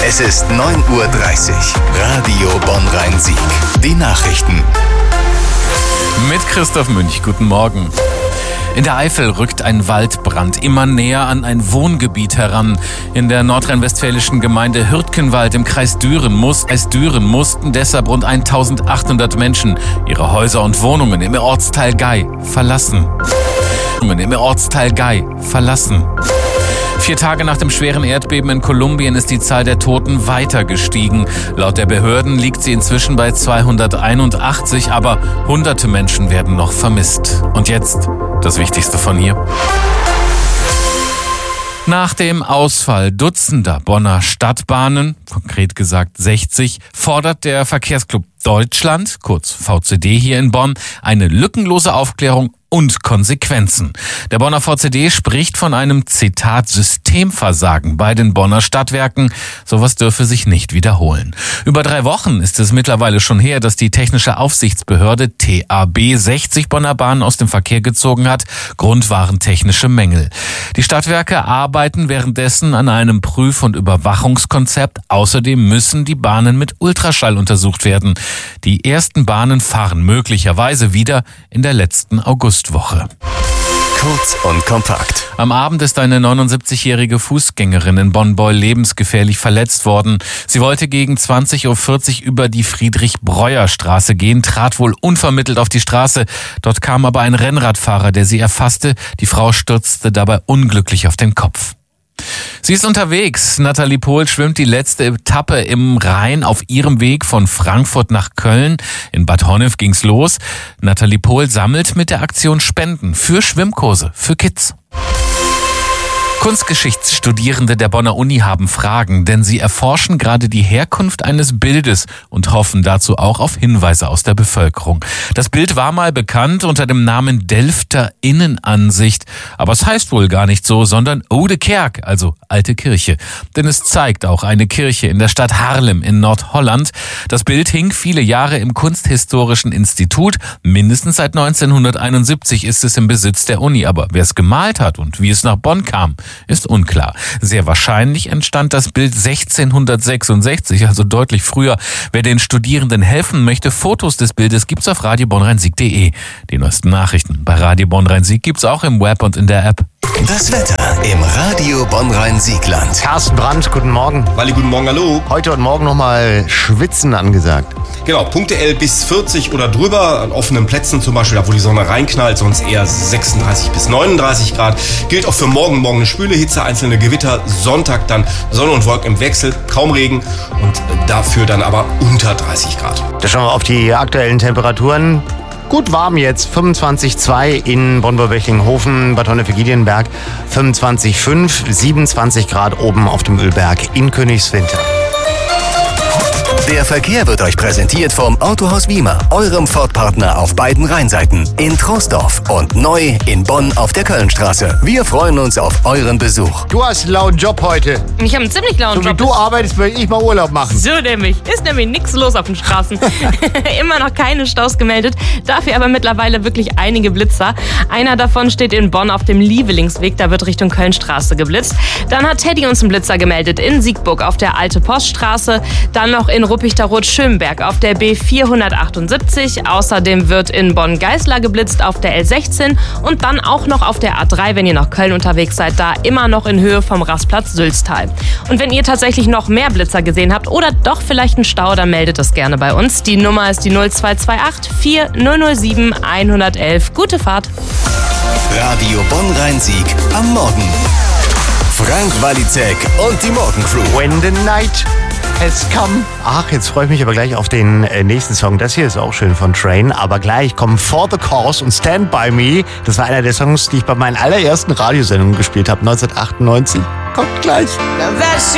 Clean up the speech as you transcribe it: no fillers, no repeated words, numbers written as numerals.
Es ist 9:30 Uhr. Radio Bonn-Rhein-Sieg. Die Nachrichten. Mit Christoph Münch. Guten Morgen. In der Eifel rückt ein Waldbrand immer näher an ein Wohngebiet heran. In der nordrhein-westfälischen Gemeinde Hürtgenwald im Kreis Düren mussten deshalb rund 1800 Menschen ihre Häuser und Wohnungen im Ortsteil Gay verlassen. 4 Tage nach dem schweren Erdbeben in Kolumbien ist die Zahl der Toten weiter gestiegen. Laut der Behörden liegt sie inzwischen bei 281, aber hunderte Menschen werden noch vermisst. Und jetzt das Wichtigste von hier. Nach dem Ausfall dutzender Bonner Stadtbahnen, konkret gesagt 60, fordert der Verkehrsclub Deutschland, kurz VCD hier in Bonn, eine lückenlose Aufklärung und Konsequenzen. Der Bonner VCD spricht von einem, Zitat, Systemversagen bei den Bonner Stadtwerken. Sowas dürfe sich nicht wiederholen. Über 3 Wochen ist es mittlerweile schon her, dass die technische Aufsichtsbehörde TAB 60 Bonner Bahnen aus dem Verkehr gezogen hat. Grund waren technische Mängel. Die Stadtwerke arbeiten währenddessen an einem Prüf- und Überwachungskonzept. Außerdem müssen die Bahnen mit Ultraschall untersucht werden. Die ersten Bahnen fahren möglicherweise wieder in der letzten Augustwoche. Kurz und kompakt. Am Abend ist eine 79-jährige Fußgängerin in Bonn-Beul lebensgefährlich verletzt worden. Sie wollte gegen 20:40 Uhr über die Friedrich-Breuer-Straße gehen, trat wohl unvermittelt auf die Straße. Dort kam aber ein Rennradfahrer, der sie erfasste. Die Frau stürzte dabei unglücklich auf den Kopf. Sie ist unterwegs. Nathalie Pohl schwimmt die letzte Etappe im Rhein auf ihrem Weg von Frankfurt nach Köln. In Bad Honnef ging's los. Nathalie Pohl sammelt mit der Aktion Spenden für Schwimmkurse für Kids. Kunstgeschichtsstudierende der Bonner Uni haben Fragen, denn sie erforschen gerade die Herkunft eines Bildes und hoffen dazu auch auf Hinweise aus der Bevölkerung. Das Bild war mal bekannt unter dem Namen Delfter Innenansicht, aber es heißt wohl gar nicht so, sondern Oude Kerk, also alte Kirche. Denn es zeigt auch eine Kirche in der Stadt Haarlem in Nordholland. Das Bild hing viele Jahre im Kunsthistorischen Institut. Mindestens seit 1971 ist es im Besitz der Uni. Aber wer es gemalt hat und wie es nach Bonn kam, ist unklar. Sehr wahrscheinlich entstand das Bild 1666, also deutlich früher. Wer den Studierenden helfen möchte, Fotos des Bildes gibt's auf radiobonnrhein-sieg.de. Die neuesten Nachrichten bei Radio Bonn-Rhein-Sieg gibt's auch im Web und in der App. Das Wetter im Radio Bonn-Rhein-Siegland. Carsten Brandt, guten Morgen. Walli, guten Morgen, hallo. Heute und morgen nochmal Schwitzen angesagt. Genau, punktuell bis 40 oder drüber, an offenen Plätzen zum Beispiel, da wo die Sonne reinknallt, sonst eher 36 bis 39 Grad. Gilt auch für morgen eine schwüle Hitze, einzelne Gewitter, Sonntag dann Sonne und Wolken im Wechsel, kaum Regen und dafür dann aber unter 30 Grad. Da schauen wir auf die aktuellen Temperaturen. Gut warm jetzt, 25,2 in Bonn-Böchlinghofen, Bad Honnef-Giedienberg, 25,5, 27 Grad oben auf dem Ölberg in Königswinter. Der Verkehr wird euch präsentiert vom Autohaus Wiemer, eurem Ford-Partner auf beiden Rheinseiten, in Troisdorf und neu in Bonn auf der Kölnstraße. Wir freuen uns auf euren Besuch. Du hast einen lauen Job heute. Ich habe einen ziemlich lauen So wie Job. du arbeitest, möchte ich mal Urlaub machen. So nämlich. Ist nämlich nichts los auf den Straßen. Immer noch keine Staus gemeldet. Dafür aber mittlerweile wirklich einige Blitzer. Einer davon steht in Bonn auf dem Lievelingsweg. Da wird Richtung Kölnstraße geblitzt. Dann hat Teddy uns einen Blitzer gemeldet in Siegburg auf der Alte Poststraße. Dann noch in Ruppichterrot-Schönberg auf der B478. Außerdem wird in Bonn-Geislar geblitzt auf der L16 und dann auch noch auf der A3, wenn ihr nach Köln unterwegs seid, da immer noch in Höhe vom Rastplatz Sülztal. Und wenn ihr tatsächlich noch mehr Blitzer gesehen habt oder doch vielleicht einen Stau, dann meldet es gerne bei uns. Die Nummer ist die 0228 4007 111. Gute Fahrt. Radio Bonn-Rhein-Sieg am Morgen. Frank Walizek und die Morgencrew. When the night has come. Ach, jetzt freue ich mich aber gleich auf den nächsten Song. Das hier ist auch schön von Train. Aber gleich kommen For the Cause und Stand By Me. Das war einer der Songs, die ich bei meinen allerersten Radiosendungen gespielt habe, 1998. Kommt gleich.